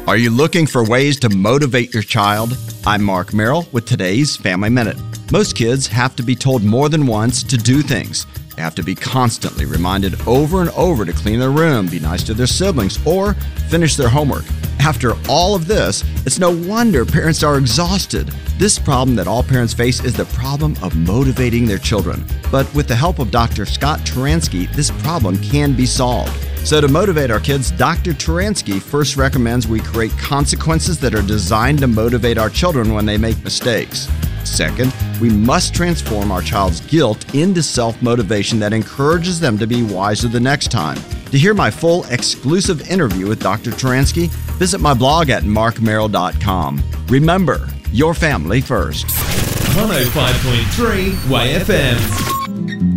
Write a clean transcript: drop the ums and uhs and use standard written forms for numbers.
Are you looking for ways to motivate your child? I'm Mark Merrill with today's Family Minute. Most kids have to be told more than once to do things. They have to be constantly reminded over and over to clean their room, be nice to their siblings, or finish their homework. After all of this, it's no wonder parents are exhausted. This problem that all parents face is the problem of motivating their children. But with the help of Dr. Scott Turansky, this problem can be solved. So to motivate our kids, Dr. Turansky first recommends we create consequences that are designed to motivate our children when they make mistakes. Second, we must transform our child's guilt into self-motivation that encourages them to be wiser the next time. To hear my full exclusive interview with Dr. Turansky, visit my blog at markmerrill.com. Remember, your family first. 105.3 YFM.